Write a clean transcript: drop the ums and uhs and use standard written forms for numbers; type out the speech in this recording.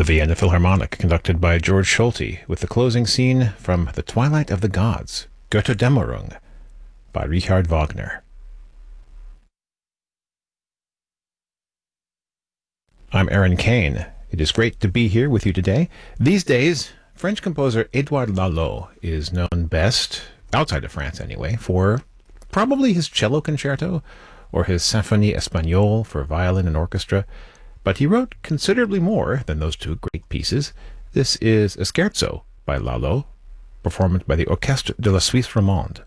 Vienna Philharmonic, conducted by George Solti, with the closing scene from The Twilight of the Gods, Götterdämmerung, by Richard Wagner. I'm Aaron Kane. It is great to be here with you today. These days, French composer Édouard Lalo is known best, outside of France anyway, for probably his cello concerto or his Symphonie Espagnole for violin and orchestra, but he wrote considerably more than those two great pieces. This is a scherzo by Lalo, performed by the Orchestre de la Suisse Romande.